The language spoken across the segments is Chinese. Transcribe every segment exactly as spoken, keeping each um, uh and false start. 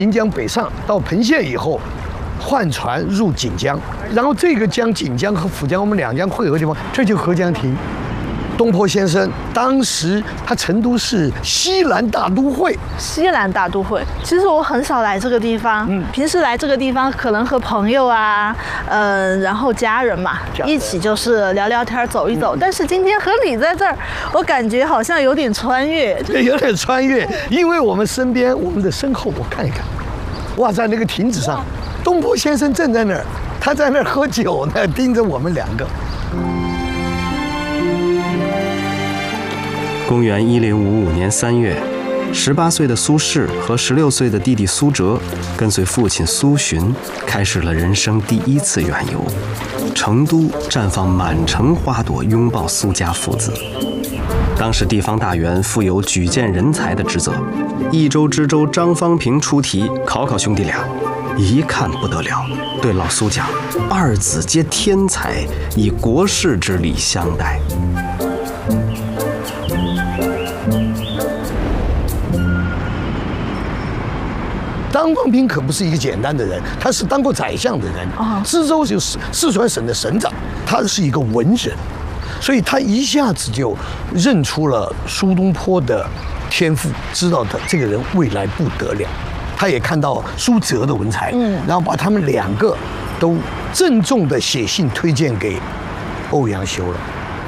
临江北上到彭县以后，换船入锦江，然后这个江锦江和涪江我们两江汇合的地方，这就合江亭。东坡先生当时他成都是西南大都会， 西南大都会。其实我很少来这个地方，嗯，平时来这个地方可能和朋友啊，呃，然后家人嘛，人一起就是聊聊天、走一走。嗯、但是今天和你在这儿，我感觉好像有点穿越， 对，有点穿越，因为我们身边，我们的身后，我看一看，哇，在那个亭子上，东坡先生正在那儿，他在那儿喝酒呢，盯着我们两个。 公元一零五五年三月，十八岁的苏轼和十六岁的弟弟苏辙，跟随父亲苏洵，开始了人生第一次远游。成都绽放满城花朵，拥抱苏家父子。当时地方大员负有举荐人才的职责，益州知州张方平出题考考兄弟俩，一看不得了，对老苏讲：“二子皆天才，以国士之礼相待。” 张方平可不是一个简单的人，他是当过宰相的人，知州就是四川省的省长，他是一个文人，所以他一下子就认出了苏东坡的天赋，知道他这个人未来不得了。他也看到苏辙的文采，嗯，然后把他们两个都郑重地写信推荐给欧阳修了。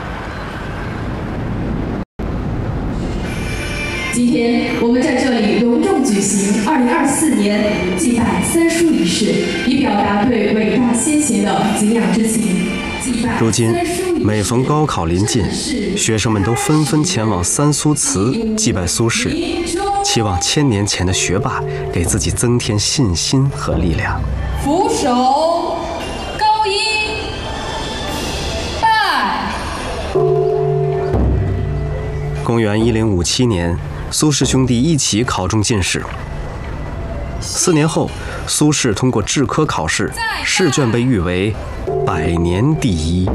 今天我们在这里隆重举行二零二四年祭拜三叔仪式，以表达对伟大先贤的敬仰之情。 如今每逢高考临近，学生们都纷纷前往三苏祠祭拜苏轼，期望千年前的学霸给自己增添信心和力量。 俯首高音拜。 公元一零五七年。苏氏兄弟一起考中进士。四年后，苏轼通过制科考试，试卷被誉为百年第一。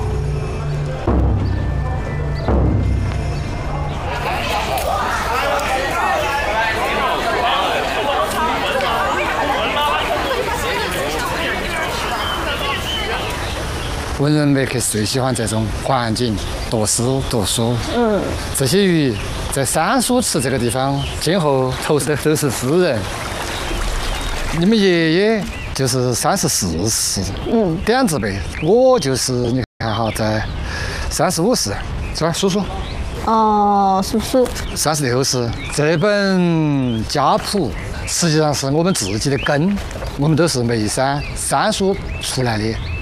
文人墨客最喜欢这种环境，读诗读书。嗯，这些鱼在三苏祠这个地方，今后投的都是诗人。你们爷爷就是三十四世，嗯，点字辈，我就是你看哈，在三十五世，是吧，叔叔？ 哦，叔叔。 三十六世，这本家谱实际上是我们自己的根，我们都是眉山三苏出来的。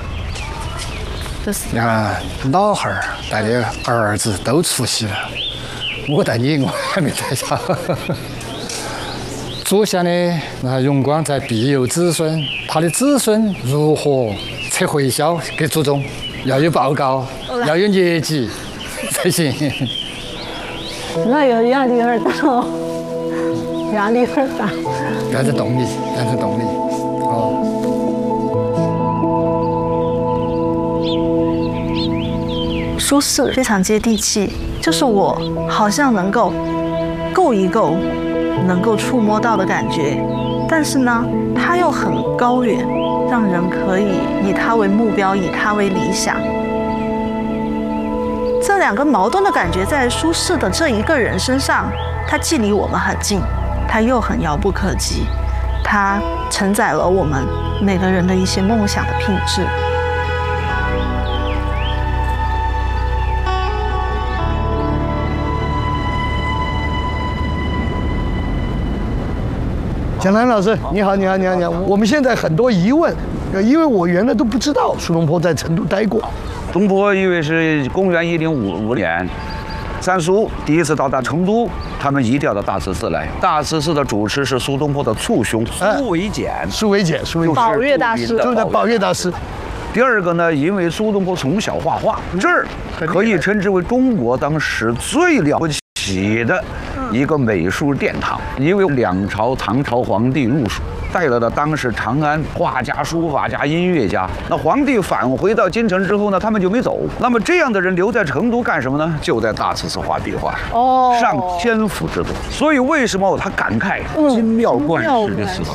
你看，老汉儿带的儿子都出息了，我带你我还没带上。祖先的那荣光在庇佑子孙，他的子孙如何扯回销给祖宗，要有报告，要有业绩才行。 那有压力有点大哦，压力有点大。 变成动力，变成动力，哦。 苏轼非常接地气，就是我好像能够够一够，能够触摸到的感觉。但是呢，他又很高远，让人可以以他为目标，以他为理想。这两个矛盾的感觉在苏轼的这一个人身上，他既离我们很近，他又很遥不可及。他承载了我们每个人的一些梦想的品质。 蒋楠老师，你好，你好，你好，你好。我们现在很多疑问，因为我原来都不知道苏东坡在成都待过。 东坡因为是公元一零五五年，三苏第一次到达成都，他们移调到大慈寺来。大慈寺的主持是苏东坡的促兄苏维简， 苏维简，苏维简， 宝月大师， 就是宝月大师。 第二个呢，因为苏东坡从小画画，这儿可以称之为中国当时最了不起的一个美术殿堂。因为两朝唐朝皇帝入蜀，带来了当时长安画家、书法家、音乐家。那皇帝返回到京城之后呢，他们就没走。那么这样的人留在成都干什么呢？就在大慈寺画壁画， 哦， 上千幅之多。所以为什么他感慨精妙冠世的时候？